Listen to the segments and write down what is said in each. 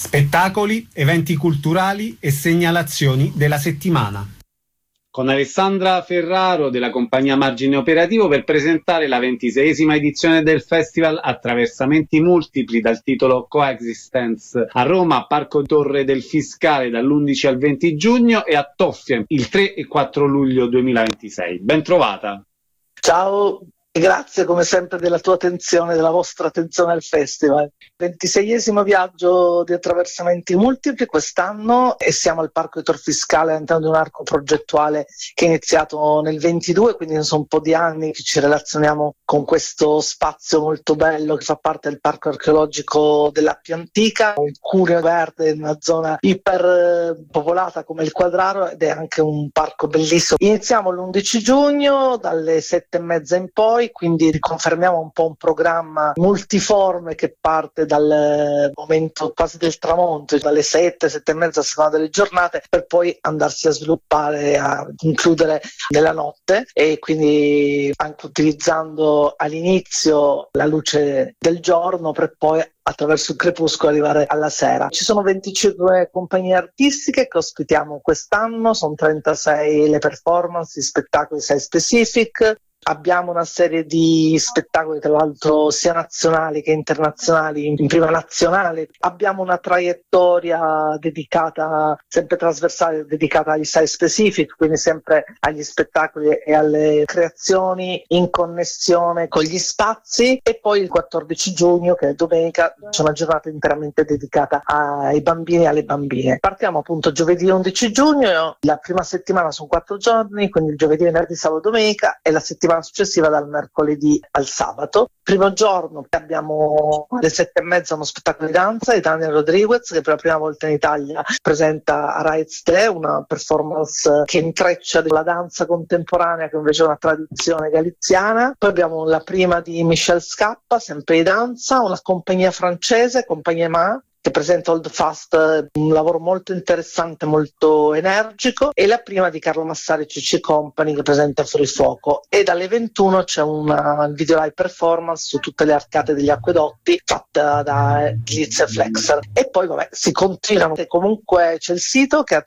Spettacoli, eventi culturali e segnalazioni della settimana. Con Alessandra Ferraro della compagnia Margine Operativo per presentare la 26esima edizione del Festival Attraversamenti Multipli dal titolo Coexistence a Roma, Parco Torre del Fiscale dall'11 al 20 giugno e a Toffia il 3 e 4 luglio 2026. Ben trovata! Ciao! Grazie come sempre della tua attenzione, della vostra attenzione al festival. 26esimo viaggio di attraversamenti multipli quest'anno e siamo al Parco di Tor Fiscale all'interno di un arco progettuale che è iniziato nel 22, quindi sono un po' di anni che ci relazioniamo con questo spazio molto bello che fa parte del parco archeologico dell'Appia Antica, un cuneo verde in una zona iper popolata come il Quadraro ed è anche un parco bellissimo. Iniziamo l'11 giugno dalle 7:30 in poi, quindi riconfermiamo un po' un programma multiforme che parte dal momento quasi del tramonto, dalle 7:30 a seconda delle giornate, per poi andarsi a sviluppare, a concludere nella notte, e quindi anche utilizzando all'inizio la luce del giorno per poi attraverso il crepuscolo arrivare alla sera. Ci sono 25 compagnie artistiche che ospitiamo quest'anno, sono 36 le performance, gli spettacoli site specific. Abbiamo una serie di spettacoli, tra l'altro sia nazionali che internazionali, in prima nazionale. Abbiamo una traiettoria dedicata, sempre trasversale, dedicata agli site specific, quindi sempre agli spettacoli e alle creazioni in connessione con gli spazi. E poi il 14 giugno, che è domenica, c'è una giornata interamente dedicata ai bambini e alle bambine. Partiamo appunto giovedì 11 giugno, la prima settimana sono 4 giorni, quindi il giovedì, venerdì, sabato, domenica, e la settimana successiva dal mercoledì al sabato. Primo giorno abbiamo alle 7:30 uno spettacolo di danza di Daniel Rodriguez, che per la prima volta in Italia presenta a Rights Day, una performance che intreccia la danza contemporanea, che invece è una tradizione galiziana. Poi abbiamo la prima di Michel Scappa, sempre di danza, una compagnia francese, Compagnie Ma, che presenta Old Fast, un lavoro molto interessante, molto energico, e la prima di Carlo Massari CC Company, che presenta Fuorifuoco. E dalle 21 c'è una video live performance su tutte le arcate degli acquedotti fatta da Glitz e Flexer. E poi si continuano, e comunque c'è il sito che è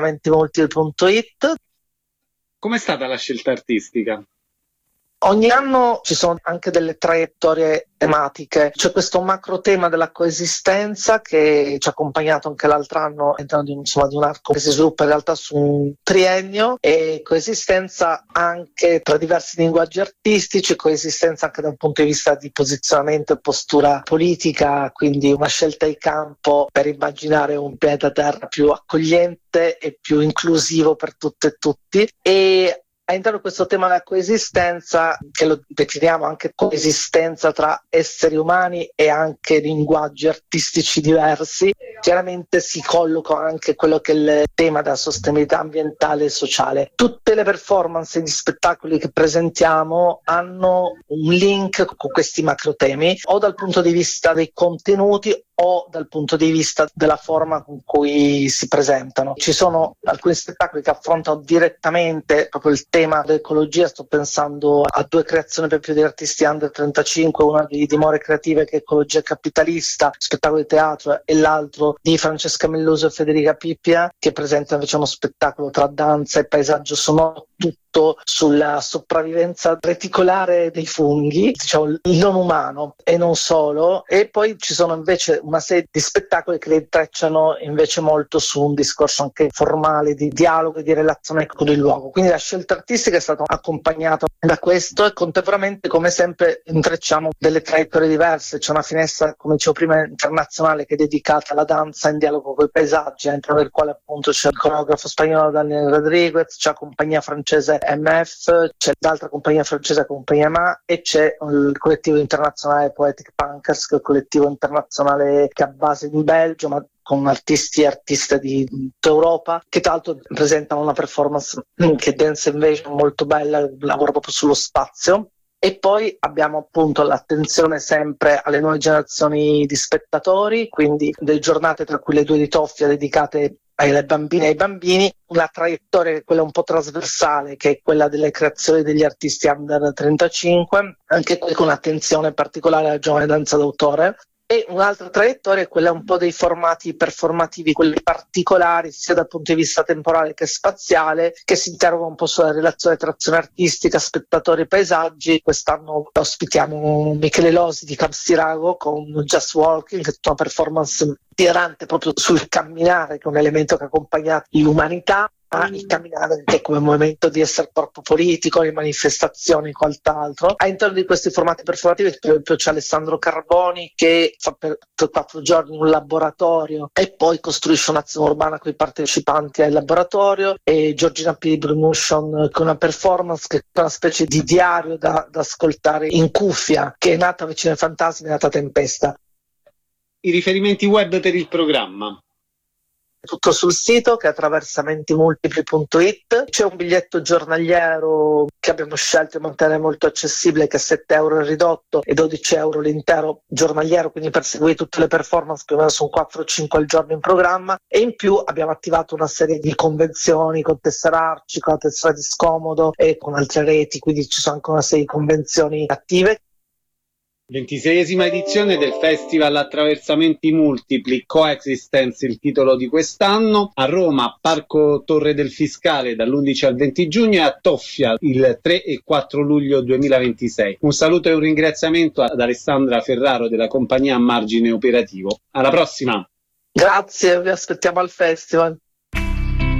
attraversamentiMultipli.it. Com'è stata la scelta artistica? Ogni anno ci sono anche delle traiettorie tematiche. C'è questo macro tema della coesistenza che ci ha accompagnato anche l'altro anno all'interno di un arco che si sviluppa in realtà su un triennio, e coesistenza anche tra diversi linguaggi artistici, coesistenza anche da un punto di vista di posizionamento e postura politica, quindi una scelta di campo per immaginare un pianeta Terra più accogliente e più inclusivo per tutte e tutti. E all'interno di questo tema della coesistenza, che lo definiamo anche coesistenza tra esseri umani e anche linguaggi artistici diversi, chiaramente si colloca anche quello che è il tema della sostenibilità ambientale e sociale. Tutte le performance e gli spettacoli che presentiamo hanno un link con questi macro temi, o dal punto di vista dei contenuti o dal punto di vista della forma con cui si presentano. Ci sono alcuni spettacoli che affrontano direttamente proprio il tema dell'ecologia. Sto pensando a 2 creazioni per più di artisti under 35, una di Dimore Creative, che è Ecologia Capitalista, spettacolo di teatro, e l'altro di Francesca Melluso e Federica Pippia, che presenta invece uno spettacolo tra danza e paesaggio sonoro, tutto sulla sopravvivenza reticolare dei funghi, diciamo il non umano e non solo. E poi ci sono invece una serie di spettacoli che li intrecciano invece molto su un discorso anche formale di dialogo e di relazione con il luogo. Quindi la scelta artistica è stata accompagnata da questo, e contemporaneamente, come sempre, intrecciamo delle traiettorie diverse. C'è una finestra, come dicevo prima, internazionale, che è dedicata alla danza in dialogo con i paesaggi, all'interno del quale appunto c'è il coreografo spagnolo Daniel Rodriguez, c'è la compagnia francese MF, c'è l'altra compagnia francese, Compagnie Ma, e c'è il collettivo internazionale Poetic Punkers, che è il collettivo internazionale che ha base in Belgio, ma con artisti e artiste di tutta Europa, che tra l'altro presentano una performance che è Dance Invasion molto bella, lavora proprio sullo spazio. E poi abbiamo appunto l'attenzione sempre alle nuove generazioni di spettatori, quindi delle giornate, tra cui le 2 di Toffia dedicate alle bambine e ai bambini, una traiettoria che è quella un po' trasversale, che è quella delle creazioni degli artisti under 35, anche qui con attenzione particolare alla giovane danza d'autore. E un'altra traiettoria è quella un po' dei formati performativi, quelli particolari sia dal punto di vista temporale che spaziale, che si interrogano un po' sulla relazione tra azione artistica, spettatori e paesaggi. Quest'anno ospitiamo Michele Losi di Campstirago con Just Walking, che è tutta una performance tirante proprio sul camminare, che è un elemento che ha accompagnato l'umanità. Il camminare come movimento di essere corpo politico, le manifestazioni e quant'altro. All'interno di questi formati performativi per esempio c'è Alessandro Carboni che fa per 4 giorni un laboratorio e poi costruisce un'azione urbana con i partecipanti al laboratorio, e Giorgina P. Brumotion con una performance che è una specie di diario da ascoltare in cuffia, che è nata vicino ai fantasmi, è nata Tempesta. I riferimenti web per il programma. Tutto sul sito, che è attraversamentimultipli.it. C'è un biglietto giornaliero che abbiamo scelto di mantenere molto accessibile, che è 7 euro il ridotto e 12 euro l'intero giornaliero, quindi per seguire tutte le performance più o meno sono 4-5 al giorno in programma. E in più abbiamo attivato una serie di convenzioni con Tesserarci, con la Tessera di Scomodo e con altre reti, quindi ci sono anche una serie di convenzioni attive. 26esima edizione del Festival Attraversamenti Multipli, Coexistence il titolo di quest'anno, a Roma, Parco Torre del Fiscale dall'11 al 20 giugno e a Toffia il 3 e 4 luglio 2026. Un saluto e un ringraziamento ad Alessandra Ferraro della compagnia Margine Operativo. Alla prossima! Grazie, vi aspettiamo al festival.